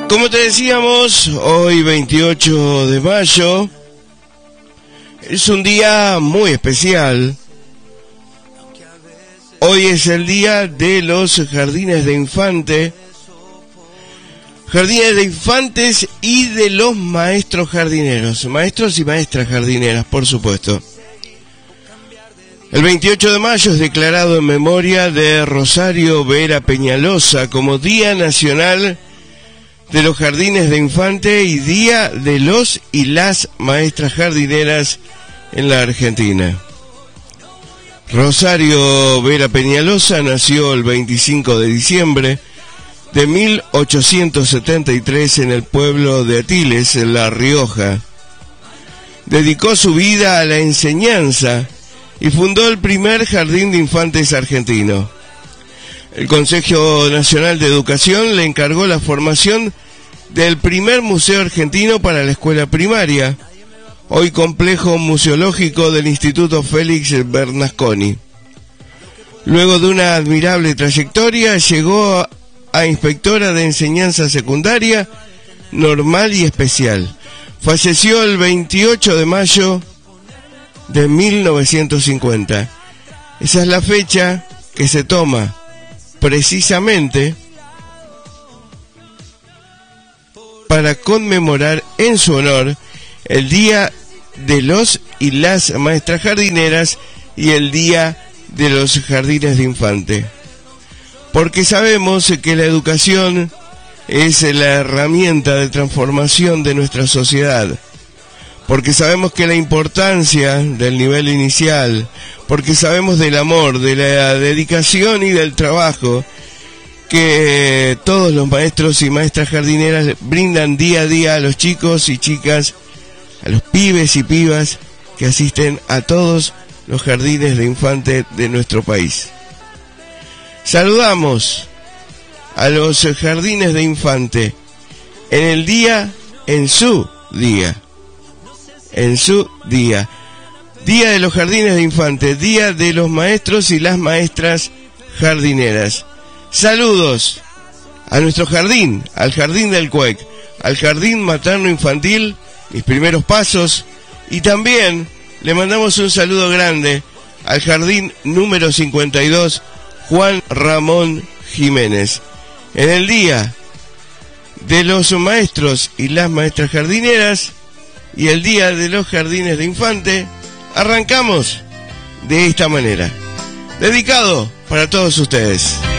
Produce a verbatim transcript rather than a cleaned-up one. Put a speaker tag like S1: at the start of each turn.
S1: Como te decíamos, hoy veintiocho de mayo es un día muy especial. Hoy es el día de los jardines de infante, jardines de infantes y de los maestros jardineros, maestros y maestras jardineras, por supuesto. El veintiocho de mayo es declarado en memoria de Rosario Vera Peñalosa como Día Nacional de los Jardines de Infante y Día de los y las Maestras Jardineras en la Argentina. Rosario Vera Peñalosa nació el veinticinco de diciembre de mil ochocientos setenta y tres en el pueblo de Atiles, en La Rioja. Dedicó su vida a la enseñanza y fundó el primer jardín de infantes argentino. El Consejo Nacional de Educación le encargó la formación del primer museo argentino para la escuela primaria, hoy complejo museológico del Instituto Félix Bernasconi. Luego de una admirable trayectoria, llegó a inspectora de enseñanza secundaria, normal y especial. Falleció el veintiocho de mayo de mil novecientos cincuenta. Esa es la fecha que se toma precisamente para conmemorar en su honor el Día de los y las Maestras Jardineras y el Día de los Jardines de Infante. Porque sabemos que la educación es la herramienta de transformación de nuestra sociedad. Porque sabemos que la importancia del nivel inicial, porque sabemos del amor, de la dedicación y del trabajo que todos los maestros y maestras jardineras brindan día a día a los chicos y chicas, a los pibes y pibas que asisten a todos los jardines de infante de nuestro país. Saludamos a los jardines de infante en el día, en su día, en su día, Día de los Jardines de Infante, Día de los Maestros y las Maestras Jardineras. Saludos a nuestro jardín, al Jardín del C U E C, al Jardín Materno Infantil, Mis Primeros Pasos, y también le mandamos un saludo grande al Jardín número cincuenta y dos, Juan Ramón Jiménez. En el Día de los Maestros y las Maestras Jardineras y el Día de los Jardines de Infante, arrancamos de esta manera. Dedicado para todos ustedes.